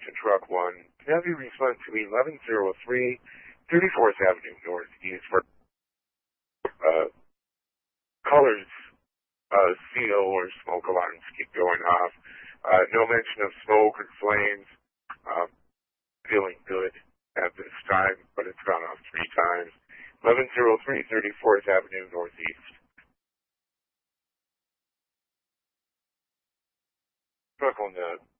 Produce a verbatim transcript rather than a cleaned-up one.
to truck one. Can have you respond to eleven oh three thirty-fourth Avenue Northeast for uh, colors, uh, C O or smoke alarms keep going off. Uh, no mention of smoke or flames. Uh, feeling good at this time, but it's gone off three times. eleven oh three thirty-fourth Avenue Northeast. Truck on the